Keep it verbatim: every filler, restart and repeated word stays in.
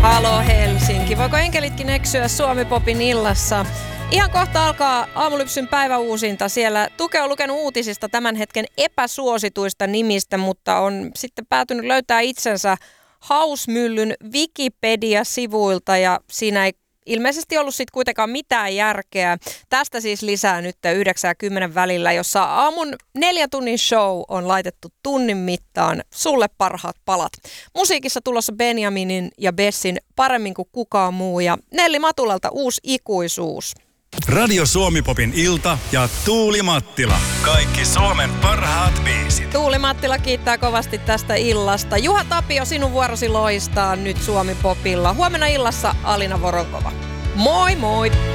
Halo Helsinki. Voiko enkelitkin eksyä Suomi-popin illassa? Ihan kohta alkaa Aamulypsyn päiväuusinta. Siellä Tuke on lukenut uutisista tämän hetken epäsuosituista nimistä, mutta on sitten päätynyt löytää itsensä Hausmyllyn Wikipedia-sivuilta ja siinä ei ilmeisesti ollut sitten kuitenkaan mitään järkeä. Tästä siis lisää nyt yhdeksän ja kymmenen välillä, jossa aamun neljän tunnin show on laitettu tunnin mittaan sulle parhaat palat. Musiikissa tulossa Benjaminin ja Bessin Paremmin kuin kukaan muu ja Nelli Matulalta Uusi ikuisuus. Radio Suomi-popin ilta ja Tuuli Mattila. Kaikki Suomen parhaat biisit. Tuuli Mattila kiittää kovasti tästä illasta. Juha Tapio, sinun vuorosi loistaa nyt Suomi-popilla. Huomenna illassa Alina Voronkova. Moi moi!